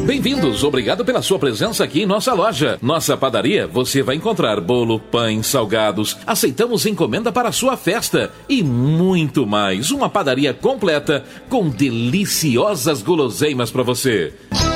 Bem-vindos, obrigado pela sua presença aqui em nossa loja. Nossa padaria, você vai encontrar bolo, pães, salgados. Aceitamos encomenda para a sua festa e muito mais. Uma padaria completa com deliciosas guloseimas para você.